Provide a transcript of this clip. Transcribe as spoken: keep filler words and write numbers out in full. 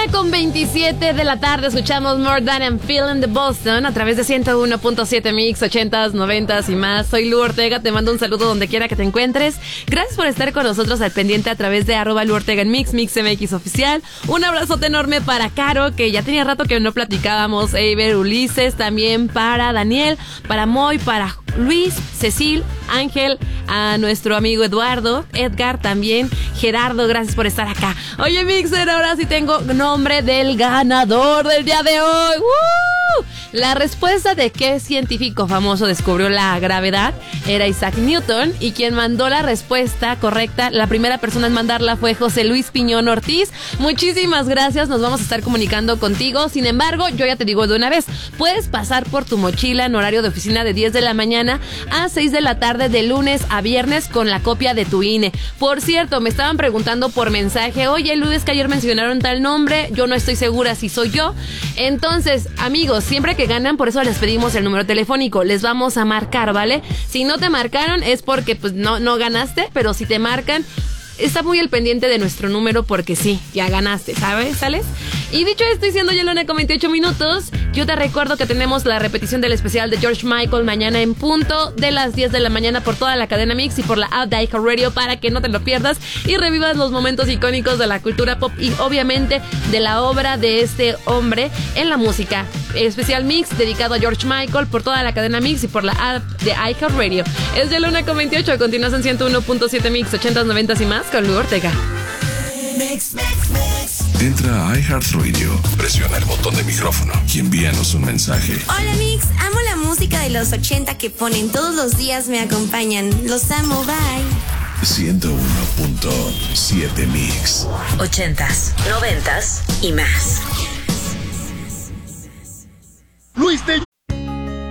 con veintisiete de la tarde escuchamos More Than I'm Feeling de Boston a través de ciento uno punto siete Mix, ochentas, noventas y más. Soy Lu Ortega, te mando un saludo donde quiera que te encuentres. Gracias por estar con nosotros al pendiente a través de arroba Lu Ortega en Mix, Mix M X Oficial. Un abrazote enorme para Caro, que ya tenía rato que no platicábamos. Eiber, Ulises, también para Daniel, para Moy, para Luis, Cecil, Ángel, a nuestro amigo Eduardo, Edgar también, Gerardo, gracias por estar acá. Oye, Mixer, ahora sí tengo nombre del ganador del día de hoy. ¡Woo! La respuesta de qué científico famoso descubrió la gravedad era Isaac Newton, y quien mandó la respuesta correcta, la primera persona en mandarla fue José Luis Piñón Ortiz. Muchísimas gracias, nos vamos a estar comunicando contigo. Sin embargo, yo ya te digo de una vez, puedes pasar por tu mochila en horario de oficina de diez de la mañana a seis de la tarde de lunes a viernes con la copia de tu I N E. Por cierto, me estaban preguntando por mensaje, oye, Lu, es que ayer mencionaron tal nombre, yo no estoy segura si soy yo. Entonces, amigos, siempre que ganan, por eso les pedimos el número telefónico, les vamos a marcar, ¿vale? Si no te marcaron es porque pues no, no ganaste, pero si te marcan, está muy al pendiente de nuestro número porque sí, ya ganaste, ¿sabes? ¿Sales? Y dicho esto, y siendo ya la una con veintiocho minutos, yo te recuerdo que tenemos la repetición del especial de George Michael mañana en punto de las diez de la mañana por toda la cadena Mix y por la app de iHeartRadio para que no te lo pierdas y revivas los momentos icónicos de la cultura pop y obviamente de la obra de este hombre en la música. Especial Mix dedicado a George Michael por toda la cadena Mix y por la app de iHeartRadio. Es de la una con veintiocho, continúas en ciento uno punto siete Mix, ochentas, noventas y más con Lu Ortega. Mix, mix, mix. Entra a iHeartRadio, presiona el botón de micrófono y envíanos un mensaje. Hola Mix, amo la música de los ochenta que ponen todos los días, me acompañan. Los amo, bye. ciento uno punto siete Mix. Ochentas, noventas y más.